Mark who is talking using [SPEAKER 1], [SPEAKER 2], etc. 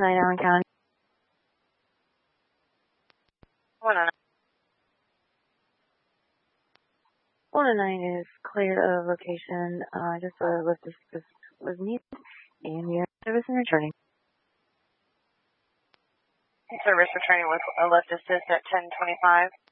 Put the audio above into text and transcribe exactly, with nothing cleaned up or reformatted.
[SPEAKER 1] nine, Allen County.
[SPEAKER 2] one oh nine.
[SPEAKER 1] one oh nine is clear of location. Uh, just a lift assist was needed, and we have service and returning.
[SPEAKER 2] Service returning with a lift assist at ten twenty-five.